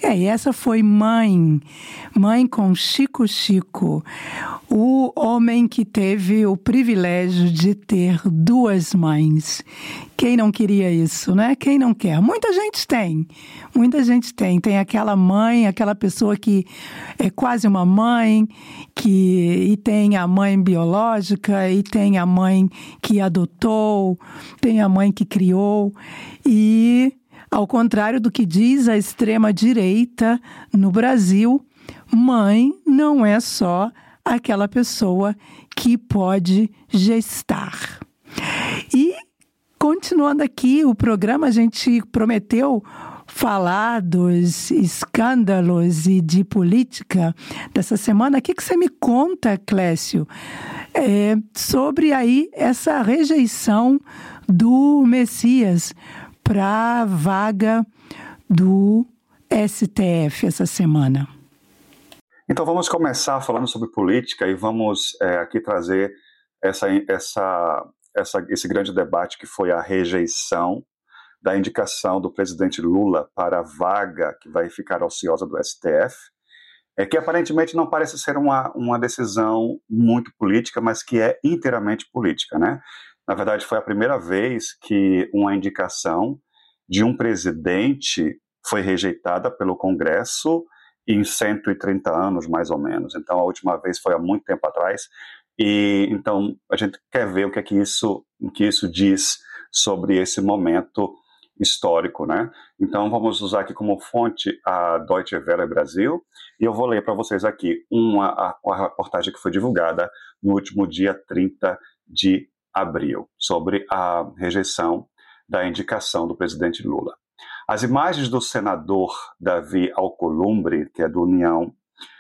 E essa foi Mãe com Chico Chico, o homem que teve o privilégio de ter duas mães. Quem não queria isso, né? Quem não quer? Muita gente tem. Tem aquela mãe, aquela pessoa que é quase uma mãe, e tem a mãe biológica, e tem a mãe que adotou, tem a mãe que criou, e ao contrário do que diz a extrema-direita no Brasil, mãe não é só aquela pessoa que pode gestar. E, continuando aqui o programa, a gente prometeu falar dos escândalos e de política dessa semana. O que você me conta, Clécio, sobre aí essa rejeição do Messias para a vaga do STF essa semana? Então vamos começar falando sobre política e vamos aqui trazer esse grande debate que foi a rejeição da indicação do presidente Lula para a vaga que vai ficar ociosa do STF, que aparentemente não parece ser uma decisão muito política, mas que é inteiramente política, né? Na verdade, foi a primeira vez que uma indicação de um presidente foi rejeitada pelo Congresso em 130 anos, mais ou menos. Então, a última vez foi há muito tempo atrás. E então a gente quer ver o que isso diz sobre esse momento histórico, né? Então, vamos usar aqui como fonte a Deutsche Welle Brasil, e eu vou ler para vocês aqui uma reportagem que foi divulgada no último dia 30 de abril, sobre a rejeição da indicação do presidente Lula. As imagens do senador Davi Alcolumbre, que é do União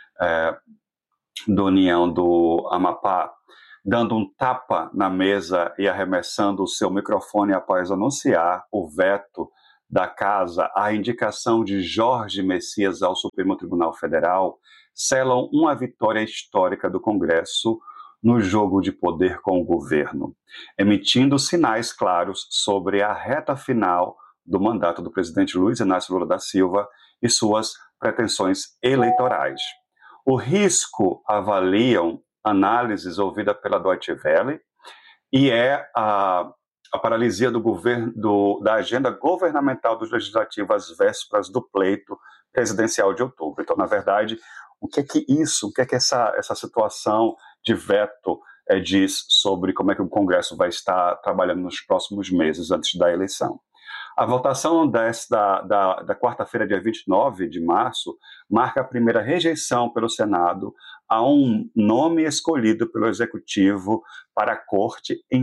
do Amapá, dando um tapa na mesa e arremessando o seu microfone após anunciar o veto da casa à indicação de Jorge Messias ao Supremo Tribunal Federal, selam uma vitória histórica do Congresso no jogo de poder com o governo, emitindo sinais claros sobre a reta final do mandato do presidente Luiz Inácio Lula da Silva e suas pretensões eleitorais. O risco avaliam análises ouvidas pela Deutsche Welle e a paralisia do governo, da agenda governamental dos legislativos às vésperas do pleito presidencial de outubro. Então, na verdade, o que é que essa situação de veto diz sobre como é que o Congresso vai estar trabalhando nos próximos meses antes da eleição? A votação da quarta-feira, dia 29 de março, marca a primeira rejeição pelo Senado a um nome escolhido pelo Executivo para a Corte em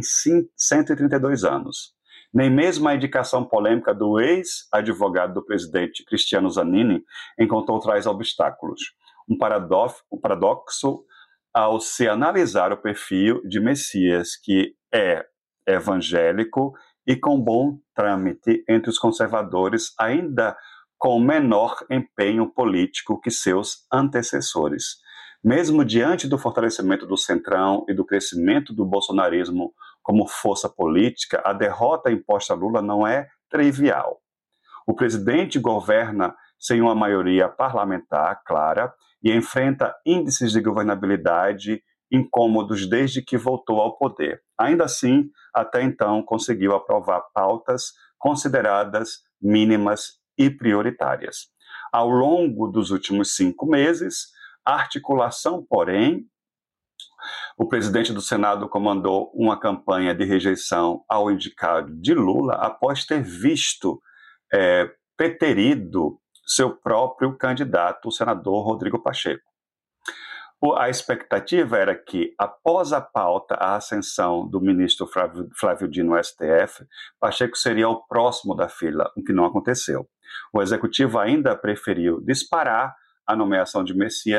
132 anos. Nem mesmo a indicação polêmica do ex-advogado do presidente Cristiano Zanin encontrou tais obstáculos. Um paradoxo ao se analisar o perfil de Messias, que é evangélico e com bom trâmite entre os conservadores, ainda com menor empenho político que seus antecessores. Mesmo diante do fortalecimento do Centrão e do crescimento do bolsonarismo como força política, a derrota imposta a Lula não é trivial. O presidente governa sem uma maioria parlamentar clara e enfrenta índices de governabilidade incômodos desde que voltou ao poder. Ainda assim, até então, conseguiu aprovar pautas consideradas mínimas e prioritárias. Ao longo dos últimos 5 meses, a articulação, porém, o presidente do Senado comandou uma campanha de rejeição ao indicado de Lula após ter visto preterido seu próprio candidato, o senador Rodrigo Pacheco. A expectativa era que, após a pauta, a ascensão do ministro Flávio Dino ao STF, Pacheco seria o próximo da fila, o que não aconteceu. O executivo ainda preferiu disparar a nomeação de Messias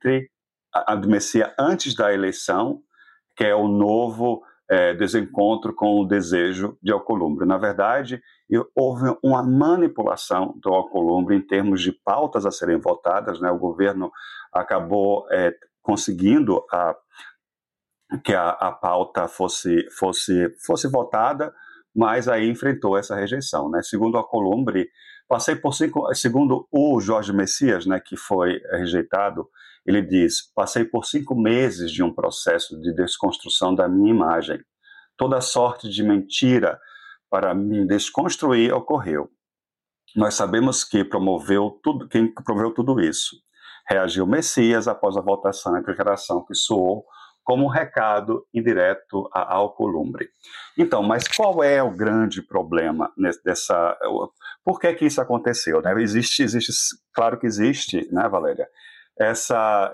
antes da eleição, que é o novo desencontro com o desejo de Alcolumbre. Na verdade, houve uma manipulação do Alcolumbre em termos de pautas a serem votadas, né? O governo acabou conseguindo que a pauta fosse votada, mas aí enfrentou essa rejeição, né? Segundo Alcolumbre, Segundo o Jorge Messias, né, que foi rejeitado, ele diz: passei por 5 meses de um processo de desconstrução da minha imagem. Toda sorte de mentira para me desconstruir ocorreu. Nós sabemos quem promoveu tudo isso. Reagiu Messias após a votação e declaração que soou como um recado indireto a Alcolumbre. Então, mas qual é o grande problema dessa... Por que isso aconteceu? Né? Existe, claro que existe, né, Valéria? Essa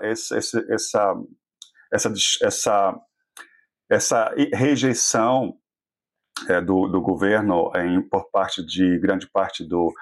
rejeição do governo por parte de grande parte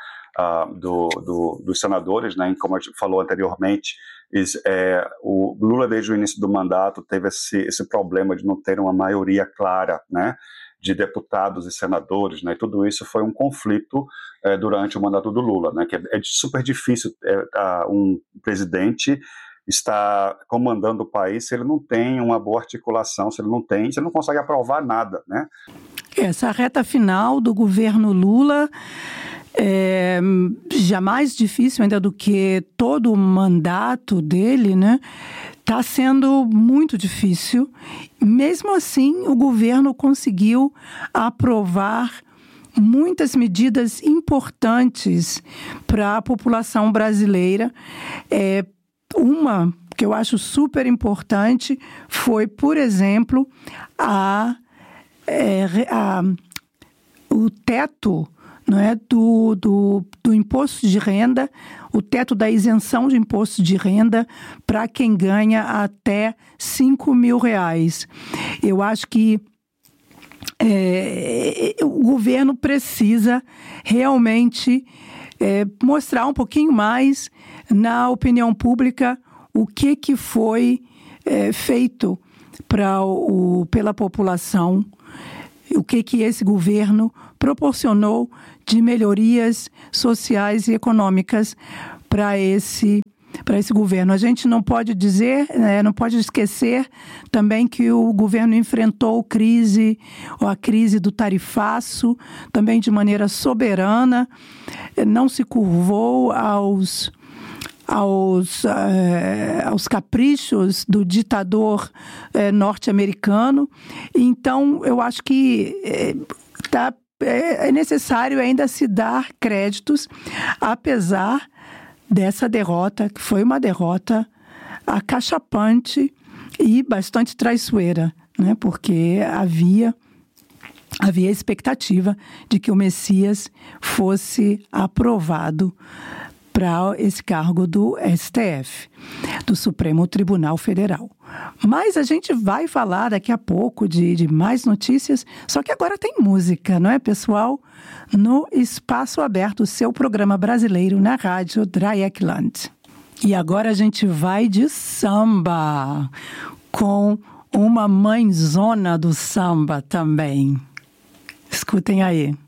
dos senadores, né? Como a gente falou anteriormente, o Lula, desde o início do mandato, teve esse problema de não ter uma maioria clara, né, de deputados e senadores, né? E tudo isso foi um conflito durante o mandato do Lula, né? Que é super difícil um presidente estar comandando o país se ele não tem uma boa articulação, se ele não consegue aprovar nada, né? Essa reta final do governo Lula é já mais difícil ainda do que todo o mandato dele, né? Está sendo muito difícil. Mesmo assim, o governo conseguiu aprovar muitas medidas importantes para a população brasileira. Uma que eu acho super importante foi, por exemplo, o teto, não é, do imposto de renda, o teto da isenção de imposto de renda para quem ganha até R$5.000. Eu acho que o governo precisa realmente mostrar um pouquinho mais na opinião pública o que foi feito pela população, o que esse governo proporcionou de melhorias sociais e econômicas para esse governo. A gente não pode não pode esquecer também que o governo enfrentou a crise do tarifaço, também de maneira soberana, não se curvou aos caprichos do ditador norte-americano. Então, eu acho que é necessário ainda se dar créditos, apesar dessa derrota, que foi uma derrota acachapante e bastante traiçoeira, né? Porque havia expectativa de que o Messias fosse aprovado para esse cargo do STF, do Supremo Tribunal Federal. Mas a gente vai falar daqui a pouco de mais notícias, só que agora tem música, não é, pessoal? No Espaço Aberto, seu programa brasileiro na rádio Dreieckland. E agora a gente vai de samba, com uma mãezona do samba também. Escutem aí.